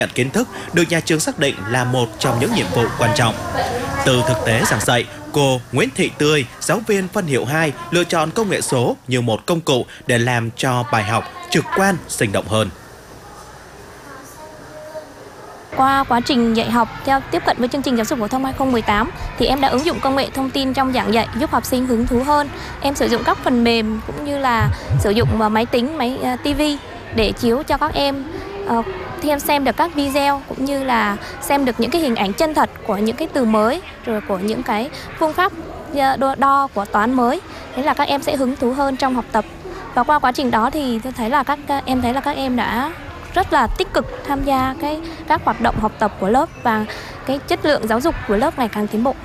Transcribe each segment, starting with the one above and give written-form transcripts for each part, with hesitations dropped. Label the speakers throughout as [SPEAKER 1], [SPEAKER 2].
[SPEAKER 1] nhận kiến thức được nhà trường xác định là một trong những nhiệm vụ quan trọng. Từ thực tế giảng dạy, cô Nguyễn Thị Tươi, giáo viên phân hiệu 2, lựa chọn công nghệ số như một công cụ để làm cho bài học trực quan, sinh động hơn.
[SPEAKER 2] Qua quá trình dạy học theo tiếp cận với chương trình giáo dục phổ thông 2018 thì em đã ứng dụng công nghệ thông tin trong giảng dạy giúp học sinh hứng thú hơn. Em sử dụng các phần mềm cũng như là sử dụng máy tính, máy TV để chiếu cho các em xem được các video cũng như là xem được những cái hình ảnh chân thật của những cái từ mới, rồi của những cái phương pháp đo của toán mới. Thế là các em sẽ hứng thú hơn trong học tập. Và qua quá trình đó thì tôi thấy là các em đã rất là tích cực tham gia các hoạt động học tập của lớp và cái chất lượng giáo dục của lớp ngày càng tiến bộ.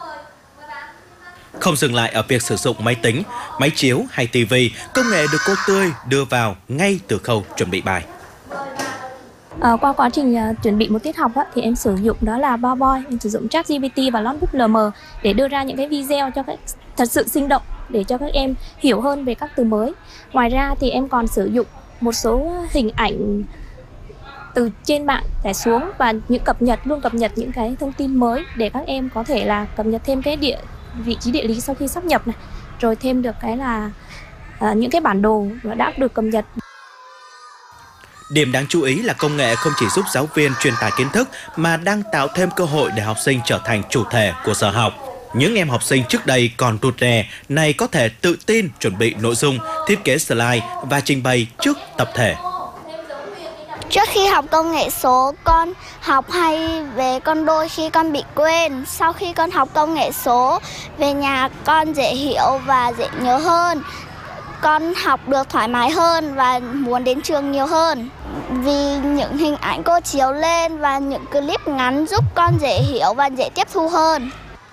[SPEAKER 1] Không dừng lại ở việc sử dụng máy tính, máy chiếu hay TV, công nghệ được cô Tươi đưa vào ngay từ khâu chuẩn bị bài.
[SPEAKER 2] Qua quá trình chuẩn bị một tiết học thì em sử dụng đó là PowerPoint, em sử dụng ChatGPT và Notebook LM để đưa ra những cái video cho thật sự sinh động để cho các em hiểu hơn về các từ mới. Ngoài ra thì em còn sử dụng một số hình ảnh từ trên mạng tải xuống và luôn cập nhật những cái thông tin mới để các em có thể là cập nhật thêm cái vị trí địa lý sau khi sáp nhập này, rồi thêm được những cái bản đồ đã được cập nhật.
[SPEAKER 1] Điểm đáng chú ý là công nghệ không chỉ giúp giáo viên truyền tải kiến thức mà đang tạo thêm cơ hội để học sinh trở thành chủ thể của giờ học. Những em học sinh trước đây còn rụt rè, nay có thể tự tin chuẩn bị nội dung, thiết kế slide và trình bày trước tập thể.
[SPEAKER 3] Trước khi học công nghệ số, con học hay về con đôi khi con bị quên. Sau khi con học công nghệ số, về nhà con dễ hiểu và dễ nhớ hơn. Con học được thoải mái hơn và muốn đến trường nhiều hơn. Vì những hình ảnh cô chiếu lên và những clip ngắn giúp con dễ hiểu và dễ tiếp thu hơn.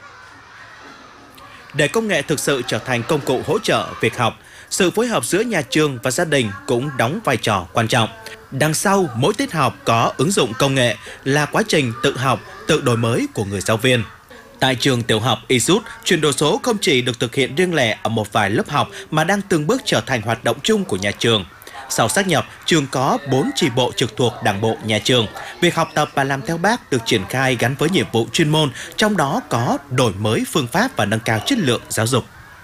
[SPEAKER 1] Để công nghệ thực sự trở thành công cụ hỗ trợ việc học, sự phối hợp giữa nhà trường và gia đình cũng đóng vai trò quan trọng. Đằng sau mỗi tiết học có ứng dụng công nghệ là quá trình tự học, tự đổi mới của người giáo viên. Tại trường tiểu học Isut, chuyển đổi số không chỉ được thực hiện riêng lẻ ở một vài lớp học mà đang từng bước trở thành hoạt động chung của nhà trường. Sau sáp nhập, trường có 4 chi bộ trực thuộc Đảng bộ nhà trường. Việc học tập và làm theo Bác được triển khai gắn với nhiệm vụ chuyên môn, trong đó có đổi mới phương pháp và nâng cao chất lượng giáo dục.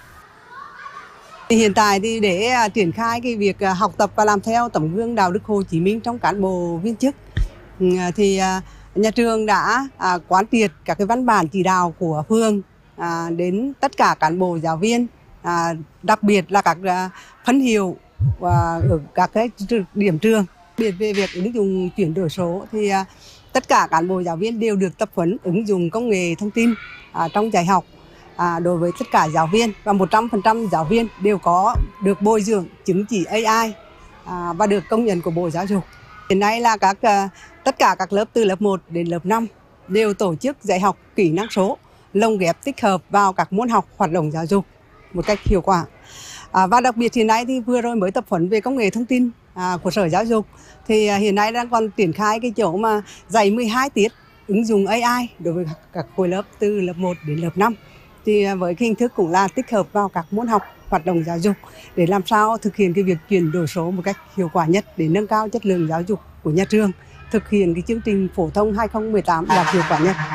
[SPEAKER 4] Hiện tại thì để triển khai cái việc học tập và làm theo tấm gương đạo đức Hồ Chí Minh trong cán bộ viên chức thì nhà trường đã quán triệt các cái văn bản chỉ đạo của phường đến tất cả cán bộ giáo viên, đặc biệt là các phân hiệu và ở các cái điểm trường. Về việc ứng dụng chuyển đổi số thì tất cả cán bộ giáo viên đều được tập huấn ứng dụng công nghệ thông tin trong dạy học. Đối với tất cả giáo viên và 100% giáo viên đều có được bồi dưỡng chứng chỉ AI và được công nhận của Bộ Giáo dục. Hiện nay là tất cả các lớp từ lớp 1 đến lớp 5 đều tổ chức dạy học kỹ năng số, lồng ghép tích hợp vào các môn học hoạt động giáo dục một cách hiệu quả. Và đặc biệt hiện nay thì vừa rồi mới tập huấn về công nghệ thông tin của Sở Giáo dục thì hiện nay đang còn triển khai cái chỗ mà dạy 12 tiết ứng dụng AI đối với các khối lớp từ lớp 1 đến lớp 5. Thì với cái hình thức cũng là tích hợp vào các môn học hoạt động giáo dục để làm sao thực hiện cái việc chuyển đổi số một cách hiệu quả nhất để nâng cao chất lượng giáo dục của nhà trường, thực hiện cái chương trình phổ thông 2018 đạt hiệu quả nhất.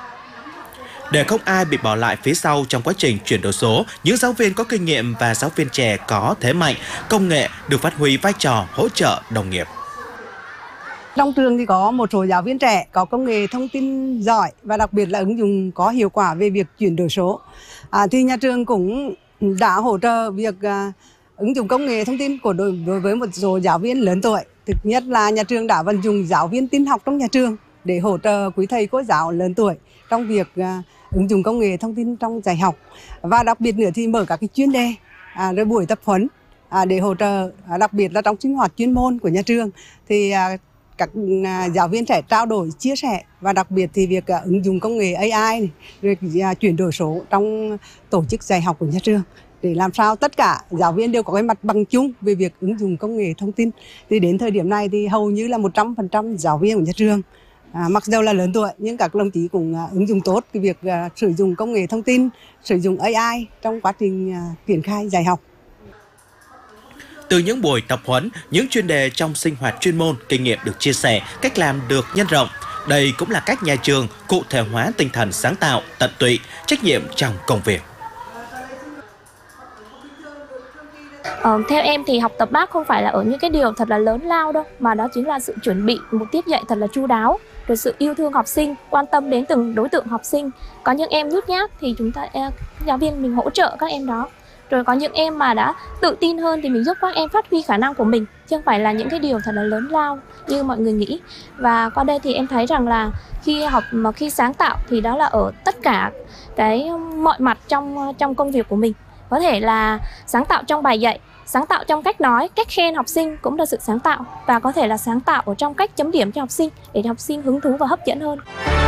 [SPEAKER 1] Để không ai bị bỏ lại phía sau trong quá trình chuyển đổi số, những giáo viên có kinh nghiệm và giáo viên trẻ có thế mạnh, công nghệ được phát huy vai trò hỗ trợ đồng nghiệp.
[SPEAKER 4] Trong trường thì có một số giáo viên trẻ có công nghệ thông tin giỏi và đặc biệt là ứng dụng có hiệu quả về việc chuyển đổi số. Thì nhà trường cũng đã hỗ trợ việc ứng dụng công nghệ thông tin đối với một số giáo viên lớn tuổi. Thực nhất là nhà trường đã vận dụng giáo viên tin học trong nhà trường để hỗ trợ quý thầy cô giáo lớn tuổi trong việc ứng dụng công nghệ thông tin trong dạy học. Và đặc biệt nữa thì mở các cái chuyên đề rồi buổi tập huấn để hỗ trợ, đặc biệt là trong sinh hoạt chuyên môn của nhà trường thì các giáo viên trẻ trao đổi, chia sẻ và đặc biệt thì việc ứng dụng công nghệ AI này, rồi chuyển đổi số trong tổ chức dạy học của nhà trường để làm sao tất cả giáo viên đều có cái mặt bằng chung về việc ứng dụng công nghệ thông tin. Thì đến thời điểm này thì hầu như là 100% giáo viên của nhà trường mặc dù là lớn tuổi nhưng các đồng chí cũng ứng dụng tốt cái việc sử dụng công nghệ thông tin, sử dụng AI trong quá trình triển khai dạy học.
[SPEAKER 1] Từ những buổi tập huấn, những chuyên đề trong sinh hoạt chuyên môn, kinh nghiệm được chia sẻ, cách làm được nhân rộng. Đây cũng là cách nhà trường cụ thể hóa tinh thần sáng tạo, tận tụy, trách nhiệm trong công việc.
[SPEAKER 2] Theo em thì học tập Bác không phải là ở những cái điều thật là lớn lao đâu, mà đó chính là sự chuẩn bị một tiết dạy thật là chu đáo, rồi sự yêu thương học sinh, quan tâm đến từng đối tượng học sinh. Có những em nhút nhát thì giáo viên mình hỗ trợ các em đó. Rồi có những em mà đã tự tin hơn thì mình giúp các em phát huy khả năng của mình, chứ không phải là những cái điều thật là lớn lao như mọi người nghĩ. Và qua đây thì em thấy rằng là khi học mà khi sáng tạo thì đó là ở tất cả mọi mặt trong công việc của mình. Có thể là sáng tạo trong bài dạy, sáng tạo trong cách nói, cách khen học sinh cũng là sự sáng tạo, và có thể là sáng tạo ở trong cách chấm điểm cho học sinh để học sinh hứng thú và hấp dẫn hơn.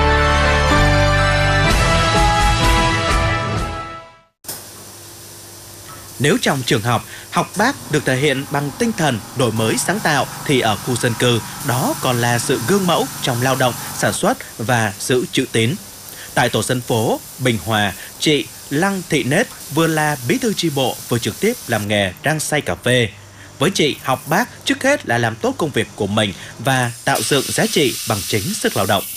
[SPEAKER 1] Nếu trong trường học, học Bác được thể hiện bằng tinh thần đổi mới sáng tạo thì ở khu dân cư đó còn là sự gương mẫu trong lao động, sản xuất và giữ chữ tín. Tại tổ dân phố Bình Hòa, chị Lăng Thị Nết vừa là bí thư chi bộ vừa trực tiếp làm nghề rang xay cà phê. Với chị, học Bác trước hết là làm tốt công việc của mình và tạo dựng giá trị bằng chính sức lao động.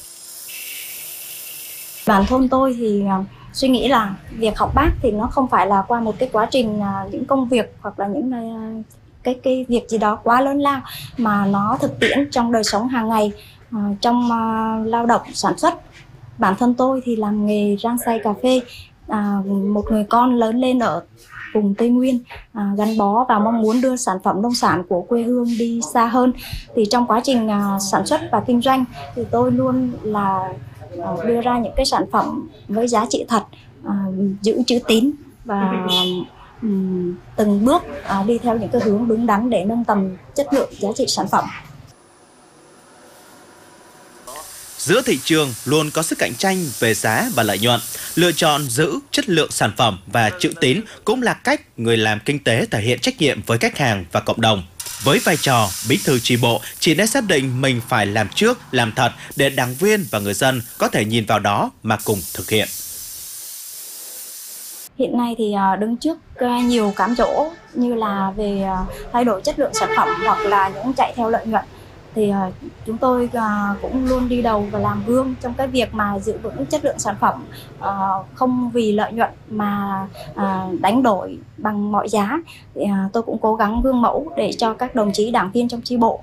[SPEAKER 5] Bản thân tôi thì suy nghĩ là việc học Bác thì nó không phải là qua một cái quá trình những công việc hoặc là những cái việc gì đó quá lớn lao, mà nó thực tiễn trong đời sống hàng ngày, trong lao động sản xuất. Bản thân tôi thì làm nghề rang xay cà phê, một người con lớn lên ở vùng Tây Nguyên, gắn bó và mong muốn đưa sản phẩm nông sản của quê hương đi xa hơn. Thì trong quá trình sản xuất và kinh doanh thì tôi luôn là đưa ra những cái sản phẩm với giá trị thật, giữ chữ tín và từng bước đi theo những cái hướng đúng đắn để nâng tầm chất lượng giá trị sản phẩm.
[SPEAKER 1] Giữa thị trường luôn có sức cạnh tranh về giá và lợi nhuận, lựa chọn giữ chất lượng sản phẩm và chữ tín cũng là cách người làm kinh tế thể hiện trách nhiệm với khách hàng và cộng đồng. Với vai trò bí thư chi bộ, chị đã xác định mình phải làm trước, làm thật để đảng viên và người dân có thể nhìn vào đó mà cùng thực hiện.
[SPEAKER 5] Hiện nay thì đứng trước nhiều cám dỗ như là về thay đổi chất lượng sản phẩm hoặc là những chạy theo lợi nhuận, thì chúng tôi cũng luôn đi đầu và làm gương trong cái việc mà giữ vững chất lượng sản phẩm, không vì lợi nhuận mà đánh đổi bằng mọi giá. Thì tôi cũng cố gắng gương mẫu để cho các đồng chí đảng viên trong chi bộ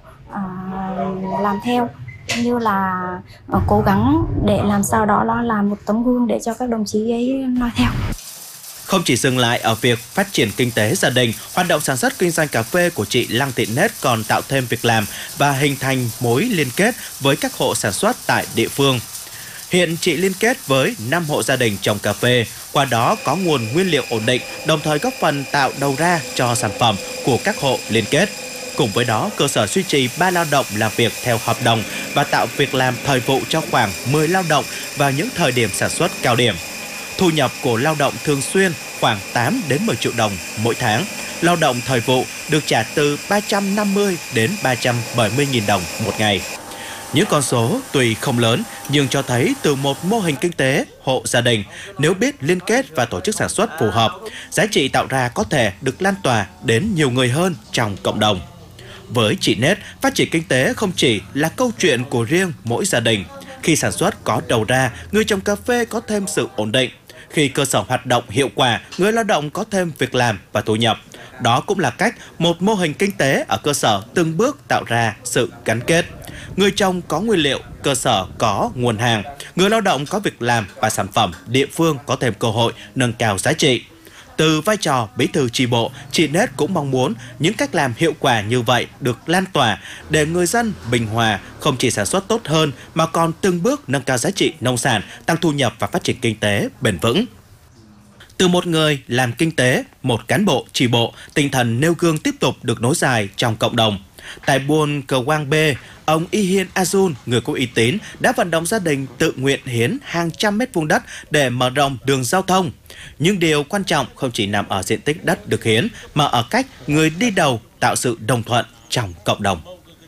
[SPEAKER 5] làm theo, như là cố gắng để làm sao đó là một tấm gương để cho các đồng chí ấy noi theo.
[SPEAKER 1] Không chỉ dừng lại ở việc phát triển kinh tế gia đình, hoạt động sản xuất kinh doanh cà phê của chị Lăng Thị Nết còn tạo thêm việc làm và hình thành mối liên kết với các hộ sản xuất tại địa phương. Hiện chị liên kết với 5 hộ gia đình trồng cà phê, qua đó có nguồn nguyên liệu ổn định, đồng thời góp phần tạo đầu ra cho sản phẩm của các hộ liên kết. Cùng với đó, cơ sở duy trì 3 lao động làm việc theo hợp đồng và tạo việc làm thời vụ cho khoảng 10 lao động vào những thời điểm sản xuất cao điểm. Thu nhập của lao động thường xuyên khoảng 8 đến 10 triệu đồng mỗi tháng. Lao động thời vụ được trả từ 350 đến 370.000 đồng một ngày. Những con số tuy không lớn nhưng cho thấy từ một mô hình kinh tế hộ gia đình, nếu biết liên kết và tổ chức sản xuất phù hợp, giá trị tạo ra có thể được lan tỏa đến nhiều người hơn trong cộng đồng. Với chị Nết, phát triển kinh tế không chỉ là câu chuyện của riêng mỗi gia đình. Khi sản xuất có đầu ra, người trồng cà phê có thêm sự ổn định. Khi cơ sở hoạt động hiệu quả, người lao động có thêm việc làm và thu nhập. Đó cũng là cách một mô hình kinh tế ở cơ sở từng bước tạo ra sự gắn kết. Người trồng có nguyên liệu, cơ sở có nguồn hàng, người lao động có việc làm và sản phẩm, địa phương có thêm cơ hội nâng cao giá trị. Từ vai trò bí thư chi bộ, chị Nết cũng mong muốn những cách làm hiệu quả như vậy được lan tỏa để người dân Bình Hòa không chỉ sản xuất tốt hơn mà còn từng bước nâng cao giá trị nông sản, tăng thu nhập và phát triển kinh tế bền vững. Từ một người làm kinh tế, một cán bộ chi bộ, tinh thần nêu gương tiếp tục được nối dài trong cộng đồng. Tại buôn Cờ Quang B, ông Y Hiên Azun, người có uy tín, đã vận động gia đình tự nguyện hiến hàng trăm mét vuông đất để mở rộng đường giao thông. Nhưng điều quan trọng không chỉ nằm ở diện tích đất được hiến, mà ở cách người đi đầu tạo sự đồng thuận trong cộng đồng.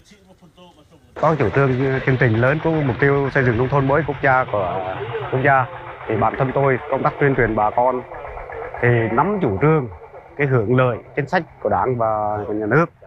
[SPEAKER 6] Có chủ trương chương trình lớn của mục tiêu xây dựng nông thôn mới quốc gia của quốc gia, thì bản thân tôi công tác tuyên truyền bà con thì nắm chủ trương cái hưởng lợi chính sách của Đảng và của nhà nước.